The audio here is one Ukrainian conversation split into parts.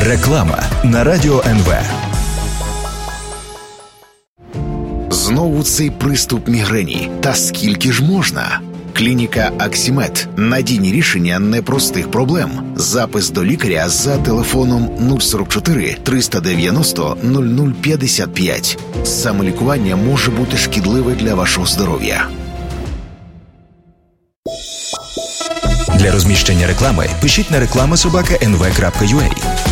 Реклама на Радіо НВ. Знову цей приступ мігрені. Та скільки ж можна? Клініка Аксімед. Надійні рішення непростих проблем. Запис до лікаря за телефоном 044 390 0055. Самолікування може бути шкідливе для вашого здоров'я. Для розміщення реклами пишіть на reklama@nv.ua.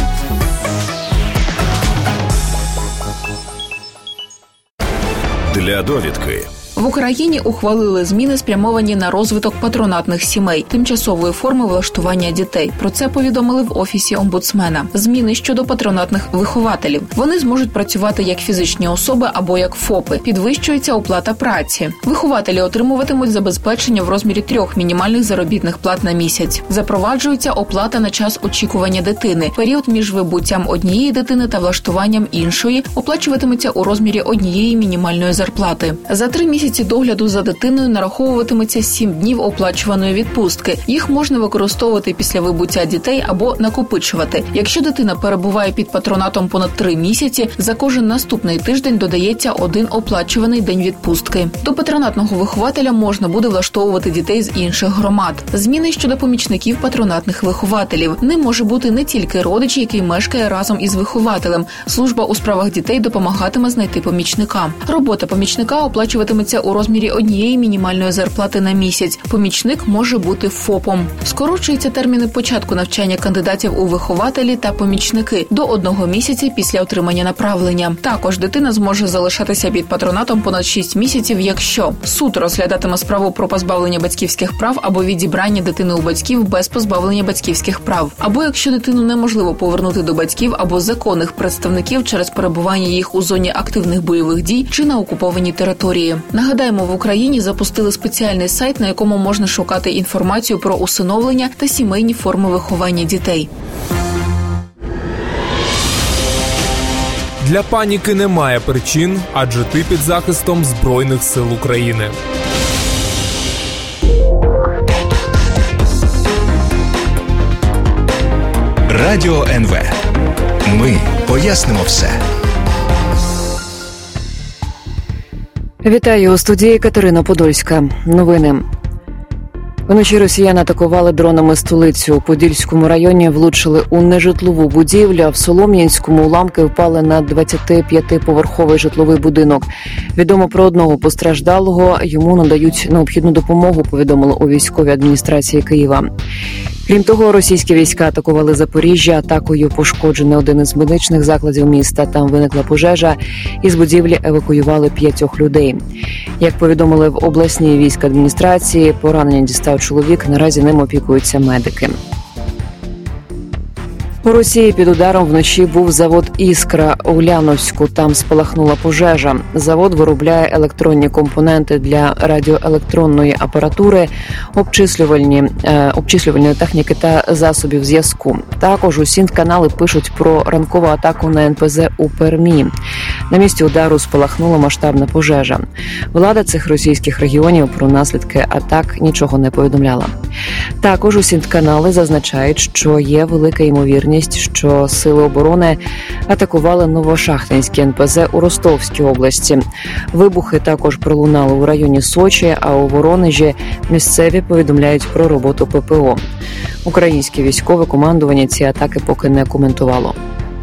Для довідки. В Україні ухвалили зміни, спрямовані на розвиток патронатних сімей, тимчасової форми влаштування дітей. Про це повідомили в Офісі омбудсмена. Зміни щодо патронатних вихователів. Вони зможуть працювати як фізичні особи або як ФОПи. Підвищується оплата праці. Вихователі отримуватимуть забезпечення в розмірі 3 мінімальних заробітних плат на місяць. Запроваджується оплата на час очікування дитини. Період між вибуттям однієї дитини та влаштуванням іншої оплачуватиметься у розмірі 1 мінімальної зарплати. За 3 місяці догляду за дитиною нараховуватиметься 7 днів оплачуваної відпустки. Їх можна використовувати після вибуття дітей або накопичувати. Якщо дитина перебуває під патронатом понад 3 місяці, за кожен наступний тиждень додається 1 оплачуваний день відпустки. До патронатного вихователя можна буде влаштовувати дітей з інших громад. Зміни щодо помічників патронатних вихователів. Ним може бути не тільки родич, який мешкає разом із вихователем. Служба у справах дітей допомагатиме знайти помічника. Робота помічника оплачуватиметься у розмірі 1 мінімальної зарплати на місяць. Помічник може бути ФОПом. Скорочуються терміни початку навчання кандидатів у вихователі та помічники до 1 місяця після отримання направлення. Також дитина зможе залишатися під патронатом понад 6 місяців, якщо суд розглядатиме справу про позбавлення батьківських прав або відібрання дитини у батьків без позбавлення батьківських прав, або якщо дитину неможливо повернути до батьків або законних представників через перебування їх у зоні активних бойових дій чи на окупованій території. Нагадаємо, в Україні запустили спеціальний сайт, на якому можна шукати інформацію про усиновлення та сімейні форми виховання дітей. Для паніки немає причин, адже ти під захистом Збройних сил України. Радіо НВ. Ми пояснимо все. Вітаю, у студії Катерина Подольська. Новини. Вночі росіяни атакували дронами столицю. У Подільському районі влучили у нежитлову будівлю, а в Солом'янському уламки впали на 25-поверховий житловий будинок. Відомо про одного постраждалого, йому надають необхідну допомогу, повідомили у військовій адміністрації Києва. Крім того, російські війська атакували Запоріжжя. Атакою пошкоджений один із медичних закладів міста. Там виникла пожежа. Із будівлі евакуювали 5 людей. Як повідомили в обласній військовій адміністрації, поранення дістав чоловік. Наразі ним опікуються медики. У Росії під ударом вночі був завод «Іскра» у Уляновську. Там спалахнула пожежа. Завод виробляє електронні компоненти для радіоелектронної апаратури, обчислювальної техніки та засобів зв'язку. Також усі канали пишуть про ранкову атаку на НПЗ у Пермі. На місці удару спалахнула масштабна пожежа. Влада цих російських регіонів про наслідки атак нічого не повідомляла. Також усі канали зазначають, що є велика ймовірність, що сили оборони атакували Новошахтинське НПЗ у Ростовській області. Вибухи також пролунали у районі Сочі, а у Воронежі місцеві повідомляють про роботу ППО. Українське військове командування ці атаки поки не коментувало.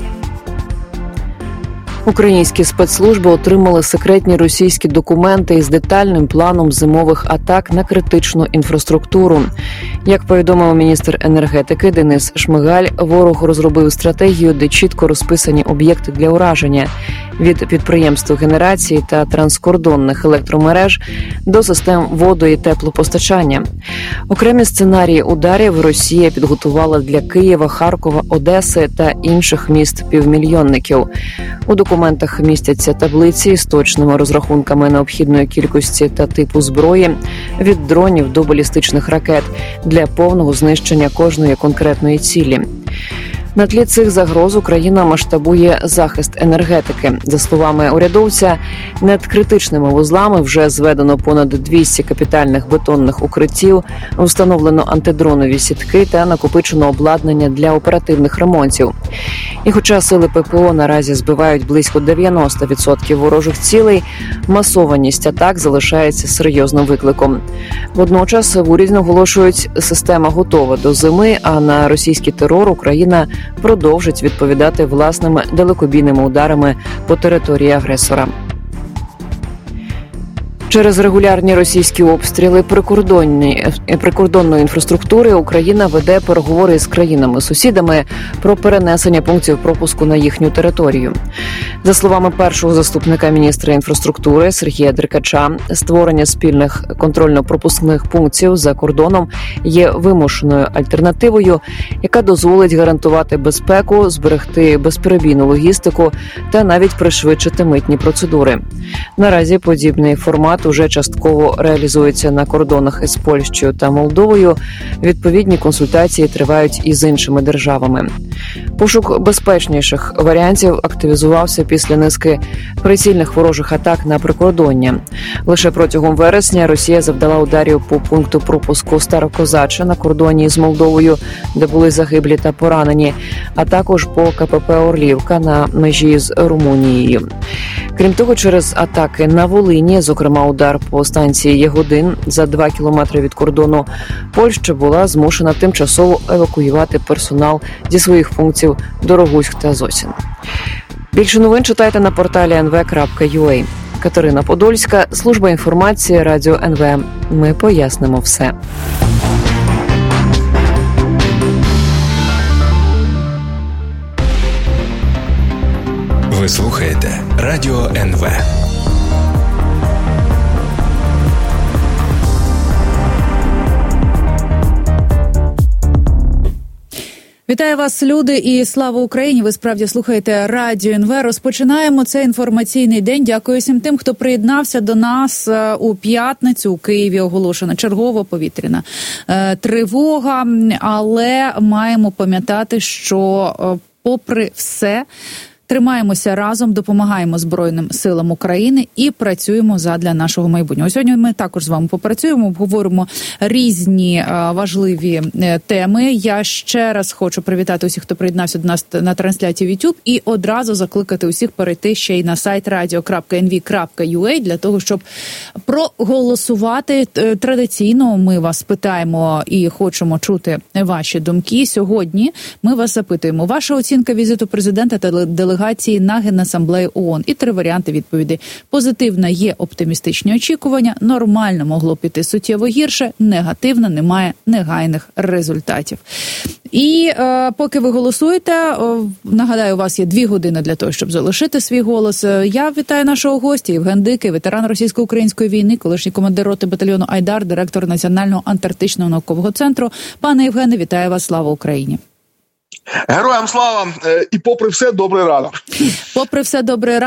Українські спецслужби отримали секретні російські документи із детальним планом зимових атак на критичну інфраструктуру. Як повідомив міністр енергетики Денис Шмигаль, ворог розробив стратегію, де чітко розписані об'єкти для ураження – від підприємств генерації та транскордонних електромереж до систем водо- і теплопостачання. Окремі сценарії ударів Росія підготувала для Києва, Харкова, Одеси та інших міст-півмільйонників. У документах містяться таблиці з точними розрахунками необхідної кількості та типу зброї, від дронів до балістичних ракет, для повного знищення кожної конкретної цілі. На тлі цих загроз Україна масштабує захист енергетики. За словами урядовця, над критичними вузлами вже зведено понад 200 капітальних бетонних укриттів, встановлено антидронові сітки та накопичено обладнання для оперативних ремонтів. І хоча сили ППО наразі збивають близько 90% ворожих цілей, масованість атак залишається серйозним викликом. Водночас в уряді наголошують, система готова до зими, а на російський терор Україна продовжить відповідати власними далекобійними ударами по території агресора. Через регулярні російські обстріли прикордонної інфраструктури Україна веде переговори з країнами-сусідами про перенесення пунктів пропуску на їхню територію. За словами першого заступника міністра інфраструктури Сергія Деркача, створення спільних контрольно-пропускних пунктів за кордоном є вимушеною альтернативою, яка дозволить гарантувати безпеку, зберегти безперебійну логістику та навіть пришвидшити митні процедури. Наразі подібний формат уже частково реалізується на кордонах із Польщею та Молдовою. Відповідні консультації тривають і з іншими державами. Пошук безпечніших варіантів активізувався після низки прицільних ворожих атак на прикордоння. Лише протягом вересня Росія завдала ударів по пункту пропуску Старокозаче на кордоні з Молдовою, де були загиблі та поранені, а також по КПП Орлівка на межі з Румунією. Крім того, через атаки на Волині, зокрема удар по станції Ягодин за 2 кілометри від кордону, Польща була змушена тимчасово евакуювати персонал зі своїх пунктів до Рогуськ та Зосін. Більше новин читайте на порталі nv.ua. Катерина Подольська, служба інформації, Радіо НВ. Ми пояснимо все. Ви слухаєте Радіо НВ. Вітаю вас, люди, і слава Україні! Ви справді слухаєте Радіо НВ. Розпочинаємо цей інформаційний день. Дякую всім тим, хто приєднався до нас у п'ятницю. У Києві оголошена чергова повітряна тривога, але маємо пам'ятати, що попри все тримаємося разом, допомагаємо Збройним силам України і працюємо задля нашого майбутнього. Сьогодні ми також з вами попрацюємо, обговоримо різні важливі теми. Я ще раз хочу привітати усіх, хто приєднався до нас на трансляції в YouTube, і одразу закликати усіх перейти ще й на сайт radio.nv.ua для того, щоб проголосувати. Традиційно ми вас питаємо і хочемо чути ваші думки. Сьогодні ми вас запитуємо. Ваша оцінка візиту президента та делегації на Генасамблею ООН. І 3 варіанти відповіді. Позитивна є оптимістичні очікування, нормально могло піти суттєво гірше, негативно немає негайних результатів. І поки ви голосуєте, нагадаю, у вас є 2 години для того, щоб залишити свій голос. Я вітаю нашого гостя Євген Дикий, ветеран російсько-української війни, колишній командир роти батальйону Айдар, директор Національного антарктичного наукового центру. Пане Євгене, вітаю вас, слава Україні! Героям слава! І попри все, добрий ранок. Попри все, добрий ранок.